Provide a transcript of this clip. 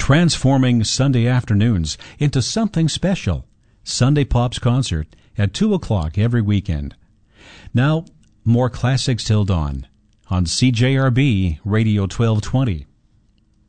transforming Sunday afternoons into something special. Sunday Pops Concert at 2 o'clock every weekend. Now, more classics till dawn on CJRB Radio 1220.